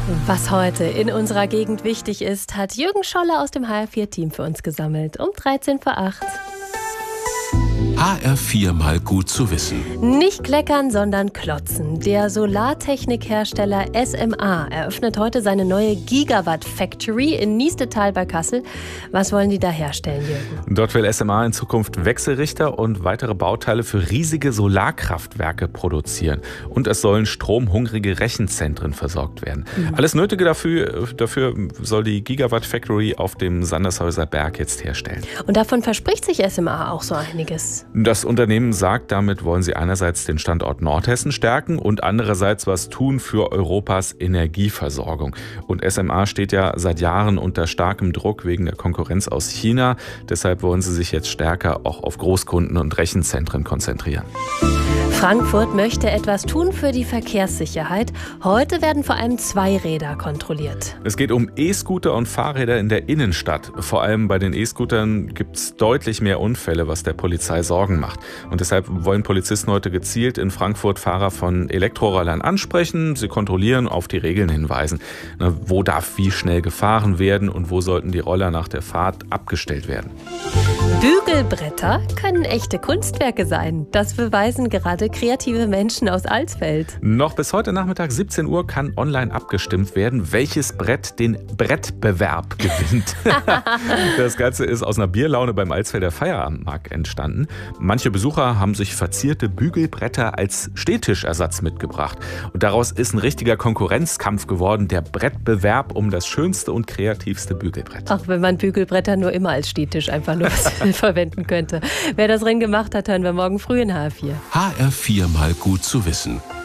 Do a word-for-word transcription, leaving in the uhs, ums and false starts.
Was heute in unserer Gegend wichtig ist, hat Jürgen Scholle aus dem H R vier Team für uns gesammelt. Um dreizehn vor acht. H R vier mal gut zu wissen. Nicht kleckern, sondern klotzen. Der Solartechnikhersteller S M A eröffnet heute seine neue Gigawatt Factory in Niestetal bei Kassel. Was wollen die da herstellen, Jürgen? Dort will S M A in Zukunft Wechselrichter und weitere Bauteile für riesige Solarkraftwerke produzieren. Und es sollen stromhungrige Rechenzentren versorgt werden. Mhm. Alles Nötige dafür, dafür soll die Gigawatt Factory auf dem Sandershäuser Berg jetzt herstellen. Und davon verspricht sich S M A auch so einiges. Das Unternehmen sagt, damit wollen sie einerseits den Standort Nordhessen stärken und andererseits was tun für Europas Energieversorgung. Und S M A steht ja seit Jahren unter starkem Druck wegen der Konkurrenz aus China. Deshalb wollen sie sich jetzt stärker auch auf Großkunden und Rechenzentren konzentrieren. Frankfurt möchte etwas tun für die Verkehrssicherheit. Heute werden vor allem Zweiräder kontrolliert. Es geht um E-Scooter und Fahrräder in der Innenstadt. Vor allem bei den E-Scootern gibt es deutlich mehr Unfälle, was der Polizei Sorgen macht. Und deshalb wollen Polizisten heute gezielt in Frankfurt Fahrer von Elektrorollern ansprechen. Sie kontrollieren, auf die Regeln hinweisen. Na, wo darf wie schnell gefahren werden und wo sollten die Roller nach der Fahrt abgestellt werden? Bügelbretter können echte Kunstwerke sein. Das beweisen gerade kreative Menschen aus Alsfeld. Noch bis heute Nachmittag siebzehn Uhr kann online abgestimmt werden, welches Brett den Brettbewerb gewinnt. Das Ganze ist aus einer Bierlaune beim Alsfelder Feierabendmarkt entstanden. Manche Besucher haben sich verzierte Bügelbretter als Stehtischersatz mitgebracht. Und daraus ist ein richtiger Konkurrenzkampf geworden, der Brettbewerb um das schönste und kreativste Bügelbrett. Auch wenn man Bügelbretter nur immer als Stehtisch einfach nur verwenden könnte. Wer das Rennen gemacht hat, hören wir morgen früh in H R vier. H R vier mal gut zu wissen.